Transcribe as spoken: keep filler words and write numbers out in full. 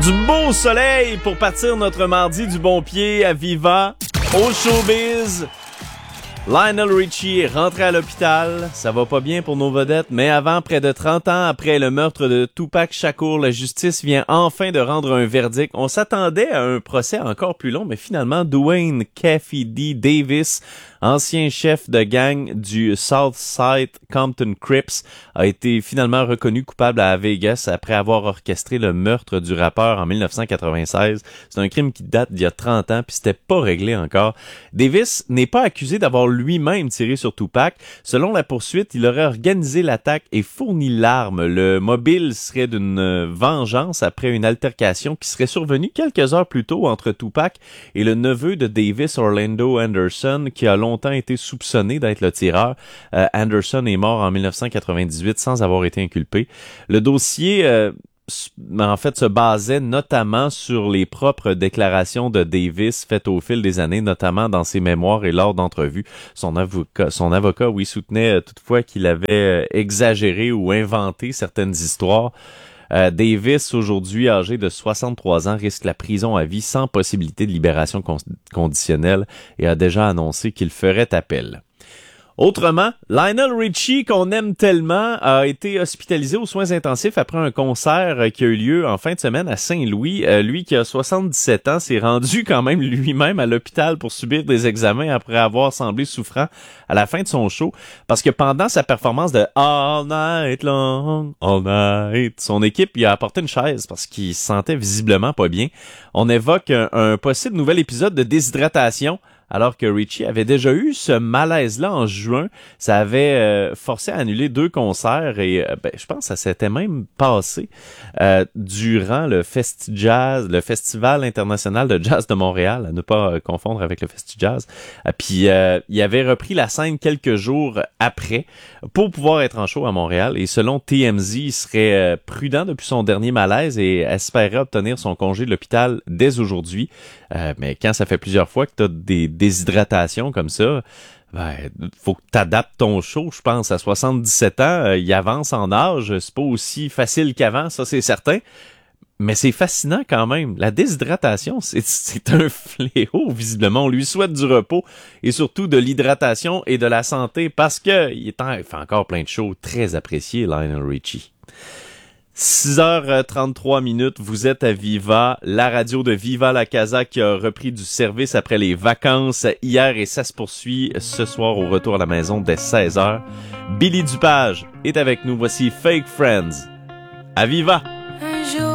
Du beau soleil pour partir notre mardi du bon pied à Viva, au showbiz. Lionel Richie est rentré à l'hôpital. Ça va pas bien pour nos vedettes, mais avant, près de trente ans après le meurtre de Tupac Shakur, la justice vient enfin de rendre un verdict. On s'attendait à un procès encore plus long, mais finalement, Duane Keffe D. Davis, ancien chef de gang du Southside Compton Crips, a été finalement reconnu coupable à Vegas après avoir orchestré le meurtre du rappeur en dix-neuf cent quatre-vingt-seize. C'est un crime qui date d'il y a trente ans, puis c'était pas réglé encore. Davis n'est pas accusé d'avoir lui-même tiré sur Tupac. Selon la poursuite, il aurait organisé l'attaque et fourni l'arme. Le mobile serait d'une vengeance après une altercation qui serait survenue quelques heures plus tôt entre Tupac et le neveu de Davis, Orlando Anderson, qui a longtemps été soupçonné d'être le tireur. Euh, Anderson est mort en dix-neuf cent quatre-vingt-dix-huit sans avoir été inculpé. Le dossier euh, en fait, se basait notamment sur les propres déclarations de Davis faites au fil des années, notamment dans ses mémoires et lors d'entrevues. Son avocat, son avocat, oui, soutenait euh, toutefois qu'il avait euh, exagéré ou inventé certaines histoires. Euh, Davis, aujourd'hui âgé de soixante-trois ans, risque la prison à vie sans possibilité de libération con- conditionnelle et a déjà annoncé qu'il ferait appel. Autrement, Lionel Richie, qu'on aime tellement, a été hospitalisé aux soins intensifs après un concert qui a eu lieu en fin de semaine à Saint-Louis. Euh, lui qui a soixante-dix-sept ans s'est rendu quand même lui-même à l'hôpital pour subir des examens après avoir semblé souffrant à la fin de son show. Parce que pendant sa performance de All Night Long, All Night, son équipe lui a apporté une chaise parce qu'il se sentait visiblement pas bien. On évoque un, un possible nouvel épisode de déshydratation. Alors que Richie avait déjà eu ce malaise-là en juin, ça avait euh, forcé à annuler deux concerts et euh, ben, je pense que ça s'était même passé euh, durant le Festi Jazz, le Festival international de jazz de Montréal, à ne pas euh, confondre avec le Festi Jazz. Euh, puis euh, il avait repris la scène quelques jours après pour pouvoir être en show à Montréal et selon T M Z, il serait euh, prudent depuis son dernier malaise et espérait obtenir son congé de l'hôpital dès aujourd'hui. Euh, mais quand ça fait plusieurs fois que tu as des déshydratations comme ça, ben, faut que tu adaptes ton show, je pense. À soixante-dix-sept ans, euh, il avance en âge, c'est pas aussi facile qu'avant, ça c'est certain. Mais c'est fascinant quand même. La déshydratation, c'est, c'est un fléau, visiblement. On lui souhaite du repos et surtout de l'hydratation et de la santé parce que il, est en, il fait encore plein de shows très appréciés, Lionel Richie. six heures trente-trois minutes, vous êtes à Viva, la radio de Viva la Casa qui a repris du service après les vacances hier et ça se poursuit ce soir au retour à la maison dès seize heures. Billy Dupage est avec nous, voici Fake Friends. À Viva!